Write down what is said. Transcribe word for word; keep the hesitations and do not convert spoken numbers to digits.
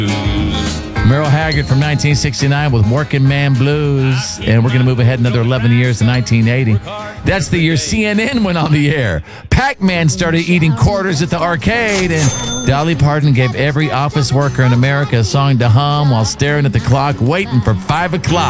Merle Haggard from nineteen sixty-nine with Working Man Blues. And we're going to move ahead another eleven years to nineteen eighty. That's the year C N N went on the air. Pac-Man started eating quarters at the arcade. And Dolly Parton gave every office worker in America a song to hum while staring at the clock waiting for five o'clock.